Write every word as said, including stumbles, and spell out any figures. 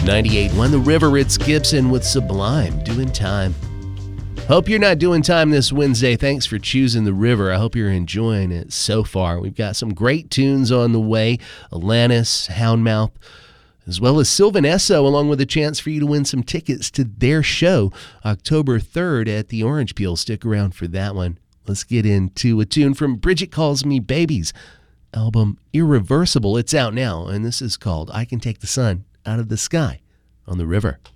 ninety-eight point one The River, it's Gibson with Sublime, Doing Time. Hope you're not doing time this Wednesday. Thanks for choosing The River. I hope you're enjoying it so far. We've got some great tunes on the way. Alanis, Houndmouth, as well as Sylvan Esso, along with a chance for you to win some tickets to their show October third at the Orange Peel. Stick around for that one. Let's get into a tune from Bridget Calls Me Baby's album Irreversible. It's out now, and this is called I Can Take the Sun Out of the Sky on The River.